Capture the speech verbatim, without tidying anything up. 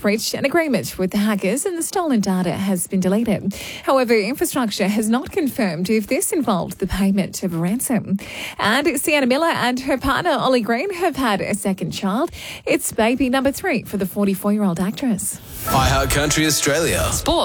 has reached an agreement with the hackers and the stolen data has been deleted. However, infrastructure has not confirmed if this involved the payment of a ransom. And Sienna Miller and her partner Ollie Green have had a second child. It's baby number three for the forty-four-year-old actress. iHeart Country Australia. Sport.